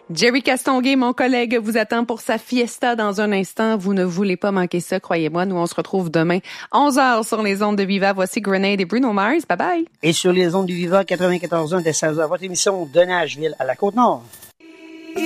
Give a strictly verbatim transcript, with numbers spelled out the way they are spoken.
Jerry Castonguay, mon collègue, vous attend pour sa fiesta dans un instant. Vous ne voulez pas manquer ça, croyez-moi. Nous, on se retrouve demain, onze heures sur les ondes de Viva. Voici Grenade et Bruno Mars. Bye bye. Et sur les ondes du Viva, quatre-vingt-quatorze ans dès seize heures, votre émission de Nashville à la Côte-Nord.